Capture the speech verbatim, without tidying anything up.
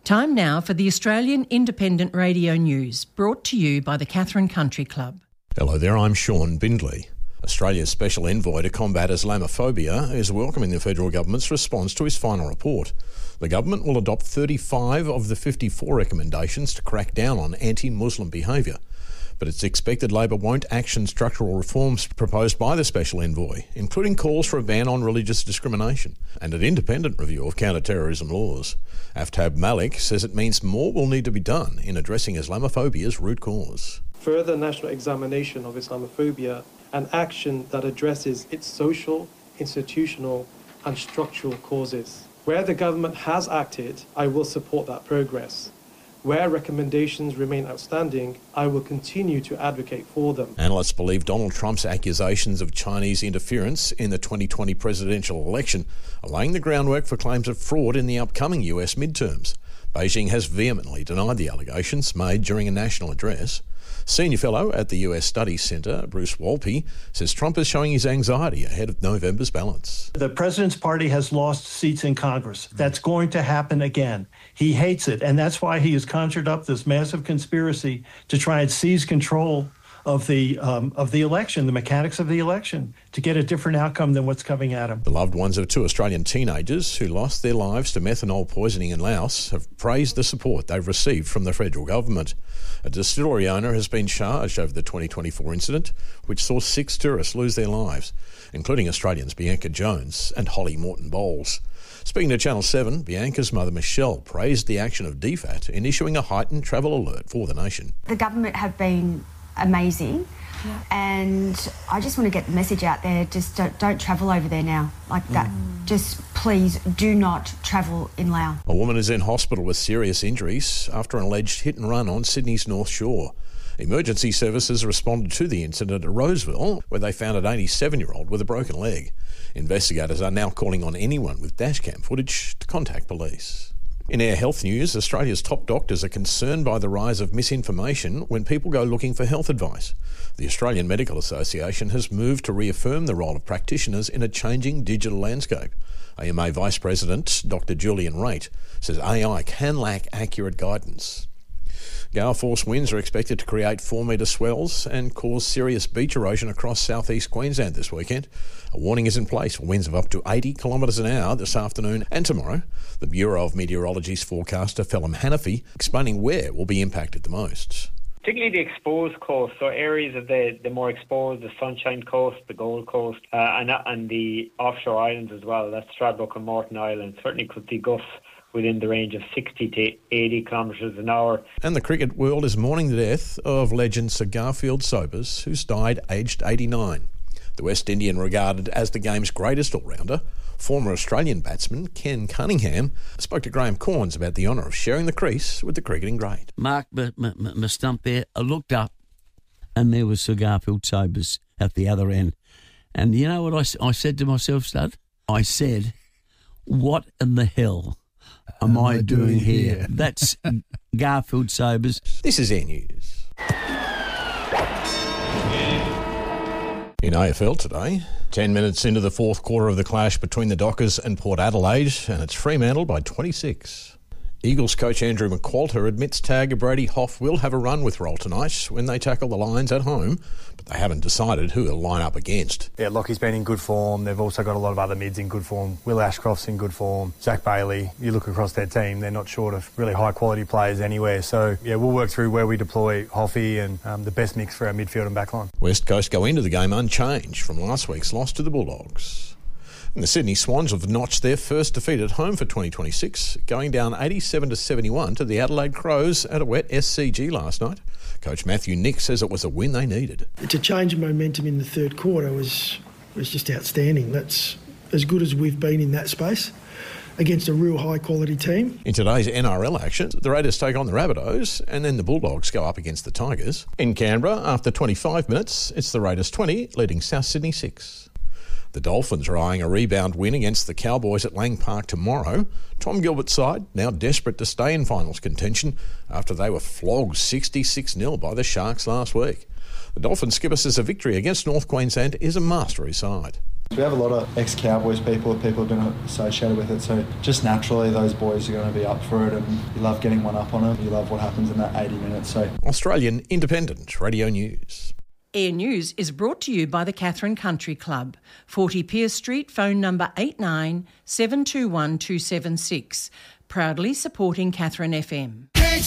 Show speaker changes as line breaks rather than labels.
Time now for the Australian Independent Radio News, brought to you by the Katherine Country Club.
Hello there, I'm Sean Bindley. Australia's Special Envoy to combat Islamophobia is welcoming the federal government's response to his final report. The government will adopt thirty-five of the fifty-four recommendations to crack down on anti-Muslim behaviour. But it's expected Labor won't action structural reforms proposed by the Special Envoy, including calls for a ban on religious discrimination and an independent review of counter-terrorism laws. Aftab Malik says it means more will need to be done in addressing Islamophobia's root cause.
Further national examination of Islamophobia and action that addresses its social, institutional and structural causes. Where the government has acted, I will support that progress. Where recommendations remain outstanding, I will continue to advocate for them. Analysts believe Donald Trump's accusations of Chinese interference in the twenty twenty presidential election are laying the groundwork for claims of fraud in the upcoming U S midterms. Beijing has vehemently denied the allegations made during a national address. Senior fellow at the U S Studies Centre, Bruce Wolpe, says Trump is showing his anxiety ahead of November's ballots.
The president's party has lost seats in Congress. That's going to happen again. He hates it, and that's why he has conjured up this massive conspiracy to try and seize control of the um, of the election, the mechanics of the election, to get a different outcome than what's coming at him.
The loved ones of two Australian teenagers who lost their lives to methanol poisoning in Laos have praised the support they've received from the federal government. A distillery owner has been charged over the twenty twenty-four incident, which saw six tourists lose their lives, including Australians Bianca Jones and Holly Morton Bowles. Speaking to Channel seven, Bianca's mother Michelle praised the action of D F A T in issuing a heightened travel alert for the nation.
The government have been amazing, yeah. And I just want to get the message out there, just don't, don't travel over there now like that. Mm. Just please do not travel in Laos.
A woman is in hospital with serious injuries after an alleged hit and run on Sydney's North Shore. Emergency services responded to the incident at Roseville, where they found an eighty-seven-year-old with a broken leg. Investigators are now calling on anyone with dashcam footage to contact police. In our health news, Australia's top doctors are concerned by the rise of misinformation when people go looking for health advice. The Australian Medical Association has moved to reaffirm the role of practitioners in a changing digital landscape. A M A Vice President Doctor Julian Raitt says A I can lack accurate guidance. Gale force winds are expected to create four metre swells and cause serious beach erosion across southeast Queensland this weekend. A warning is in place for winds of up to eighty kilometres an hour this afternoon and tomorrow. The Bureau of Meteorology's forecaster, Phelim Hanafi, explaining where will be impacted the most.
Particularly the exposed coast, so areas of the, the more exposed, the Sunshine Coast, the Gold Coast, uh, and, and the offshore islands as well. That's Stradbroke and Morton Islands. Certainly could see gusts within the range of sixty to eighty kilometres an hour.
And the cricket world is mourning the death of legend Sir Garfield Sobers, who's died aged eighty-nine. The West Indian regarded as the game's greatest all-rounder, former Australian batsman Ken Cunningham spoke to Graham Corns about the honour of sharing the crease with the cricketing great.
Mark, my, my, my stump there, I looked up and there was Sir Garfield Sobers at the other end. And you know what I, I said to myself, Stud? I said, what in the hell am um, I doing, doing here? here? That's Garfield Sobers.
This is Air News. In A F L today, ten minutes into the fourth quarter of the clash between the Dockers and Port Adelaide, and it's Fremantle by twenty-six. Eagles coach Andrew McQualter admits tagger Brady Hough will have a run with roll tonight when they tackle the Lions at home, but they haven't decided who he'll line up against.
Yeah, Lockie's been in good form. They've also got a lot of other mids in good form. Will Ashcroft's in good form. Zach Bailey, you look across their team, they're not short of really high-quality players anywhere. So, yeah, we'll work through where we deploy Hoffy and um, the best mix for our midfield and backline.
West Coast go into the game unchanged from last week's loss to the Bulldogs. And the Sydney Swans have notched their first defeat at home for twenty twenty-six, going down eighty-seven to seventy-one to the Adelaide Crows at a wet S C G last night. Coach Matthew Nick says it was a win they needed.
To change of momentum in the third quarter was was just outstanding. That's as good as we've been in that space against a real high-quality team.
In today's N R L action, the Raiders take on the Rabbitohs and then the Bulldogs go up against the Tigers. In Canberra, after twenty-five minutes, it's the Raiders twenty, leading South Sydney six. The Dolphins are eyeing a rebound win against the Cowboys at Lang Park tomorrow. Tom Gilbert's side now desperate to stay in finals contention after they were flogged sixty-six nil by the Sharks last week. The Dolphins skipper says a victory against North Queensland is a must for his side.
We have a lot of ex-Cowboys people, people who've been associated with it, so just naturally those boys are going to be up for it, and you love getting one up on them. You love what happens in that eighty minutes. So
Australian Independent Radio News.
Air News is brought to you by the Katherine Country Club, forty Pierce Street, phone number eight nine seven two one two seven six, proudly supporting Katherine F M.